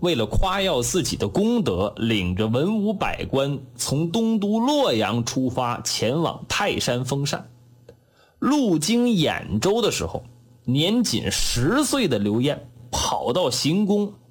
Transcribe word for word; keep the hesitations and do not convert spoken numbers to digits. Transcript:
为了夸耀自己的功德，领着文武百官从东都洛阳出发，前往泰山封禅。路经兖州的时候，年仅十岁的刘晏跑到行宫，